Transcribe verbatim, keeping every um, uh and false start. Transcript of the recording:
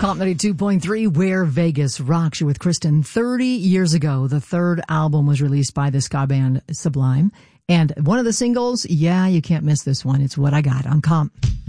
Comp ninety-two point three, Where Vegas Rocks You with Kristen. thirty years ago, the third album was released by the ska band Sublime. And one of the singles, yeah, you can't miss this one. It's What I Got on Comp.